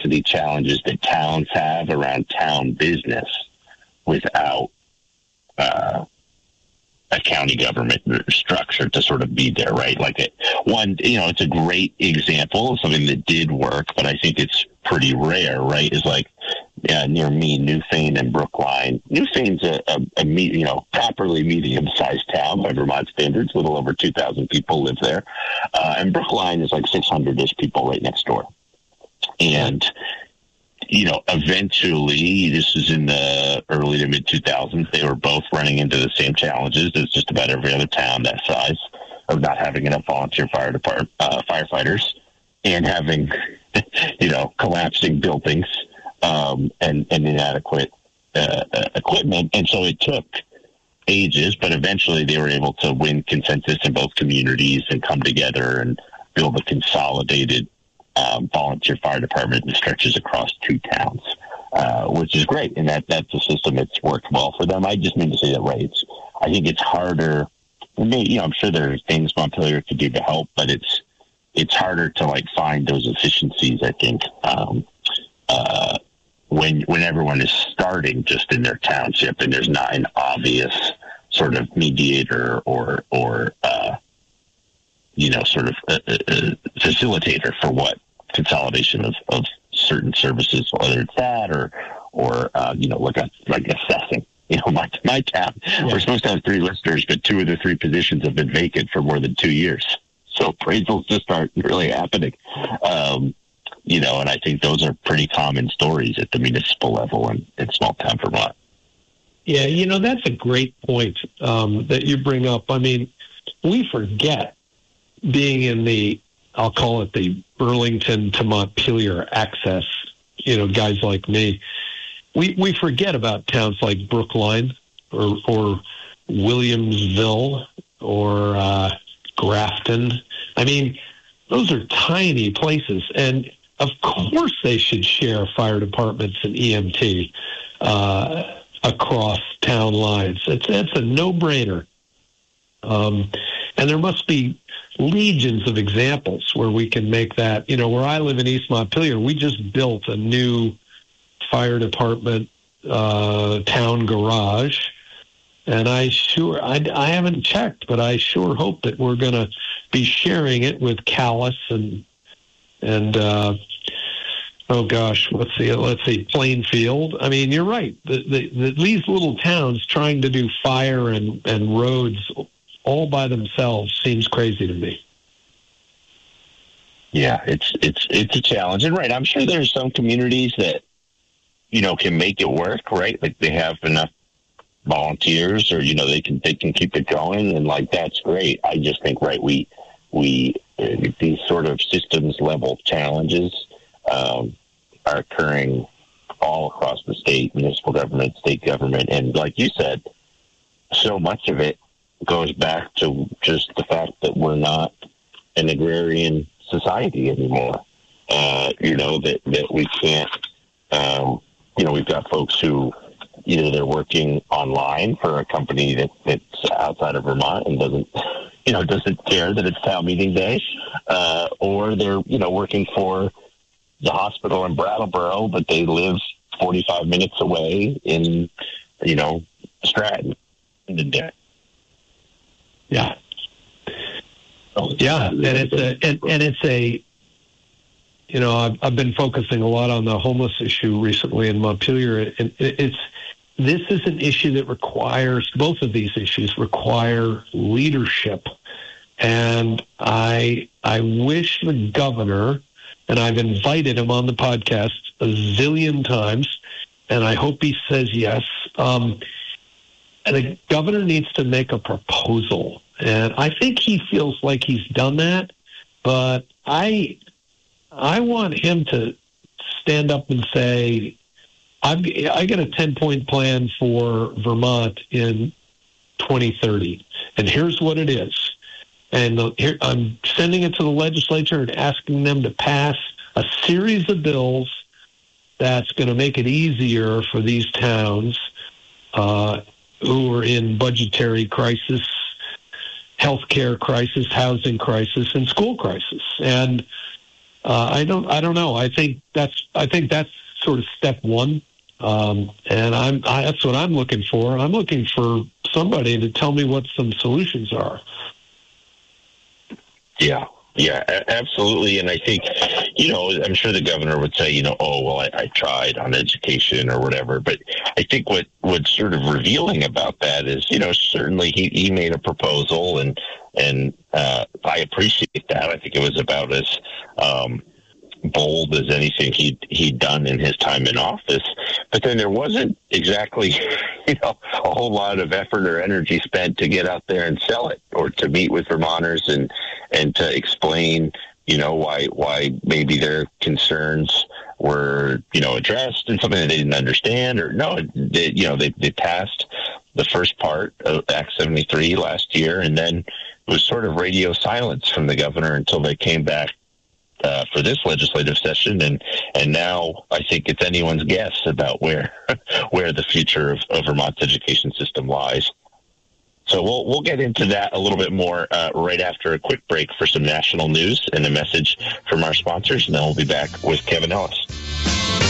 capacity challenges that towns have around town business without a county government structure to sort of be there, right? Like it's a great example of something that did work, but I think it's pretty rare, right? Is like near me, Newfane and Brookline. Newfane's a properly medium-sized town by Vermont standards. A little over 2,000 people live there, and Brookline is like 600-ish people right next door. And eventually, this is in the early to mid 2000s, they were both running into the same challenges as just about every other town that size, of not having enough volunteer firefighters and having, collapsing buildings and inadequate equipment. And so it took ages, but eventually they were able to win consensus in both communities and come together and build a consolidated volunteer fire department that stretches across 2 towns, which is great. And that's a system that's worked well for them. I just mean to say that, right, I think it's harder. I'm sure there are things Montpelier could do to help, but it's harder to find those efficiencies, I think, when everyone is starting just in their township and there's not an obvious sort of mediator or sort of a facilitator for what consolidation of certain services, whether it's that or like assessing. My town, we're supposed to have 3 listers, but 2 of the 3 positions have been vacant for more than 2 years. So appraisals just aren't really happening. And I think those are pretty common stories at the municipal level in small town Vermont. Yeah, that's a great point that you bring up. I mean, we forget, being in I'll call it the Burlington to Montpelier access, guys like me, we forget about towns like Brookline or Williamsville or Grafton. I mean, those are tiny places, and of course they should share fire departments and EMT across town lines. It's a no-brainer. And there must be legions of examples where we can make that. Where I live in East Montpelier, we just built a new fire department town garage, and I haven't checked, but I sure hope that we're going to be sharing it with Calais and let's see, Plainfield. I mean, you're right. These little towns trying to do fire and roads all by themselves seems crazy to me. Yeah, it's a challenge. And right, I'm sure there's some communities that, can make it work, right? Like they have enough volunteers or, they can keep it going, and that's great. I just think, right, we these sort of systems level challenges are occurring all across the state, municipal government, state government. And like you said, so much of it goes back to just the fact that we're not an agrarian society anymore. That we can't, we've got folks who either they're working online for a company that's outside of Vermont and doesn't care that it's town meeting day, or they're, working for the hospital in Brattleboro, but they live 45 minutes away in, Stratton in the day. Yeah. Yeah. I've been focusing a lot on the homeless issue recently in Montpelier. And this is an issue that both of these issues require leadership. And I wish the governor, and I've invited him on the podcast a zillion times, and I hope he says yes. The governor needs to make a proposal. And I think he feels like he's done that, but I want him to stand up and say, I got a 10-point plan for Vermont in 2030, and here's what it is. And I'm sending it to the legislature and asking them to pass a series of bills that's going to make it easier for these towns who are in budgetary crisis, healthcare crisis, housing crisis, and school crisis. And I don't know. I think that's sort of step one. And that's what I'm looking for. I'm looking for somebody to tell me what some solutions are. Yeah, absolutely. And I think, I'm sure the governor would say, I tried on education or whatever. But I think what's sort of revealing about that is, certainly he made a proposal and I appreciate that. I think it was about as bold as anything he'd done in his time in office. But then there wasn't exactly, a whole lot of effort or energy spent to get out there and sell it or to meet with Vermonters and to explain, why maybe their concerns were, addressed and something that they didn't understand or no, they passed the first part of Act 73 last year. And then it was sort of radio silence from the governor until they came back for this legislative session, and now I think it's anyone's guess about where the future of Vermont's education system lies. So we'll get into that a little bit more right after a quick break for some national news and a message from our sponsors, and then we'll be back with Kevin Ellis.